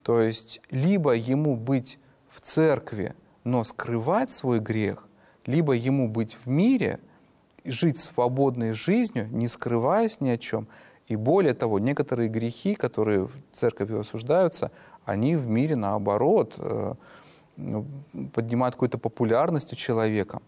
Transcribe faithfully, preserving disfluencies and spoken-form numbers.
То есть либо ему быть в церкви, но скрывать свой грех, либо ему быть в мире, жить свободной жизнью, не скрываясь ни о чем. И более того, некоторые грехи, которые в церкви осуждаются, они в мире, наоборот, поднимают какую-то популярность у человека.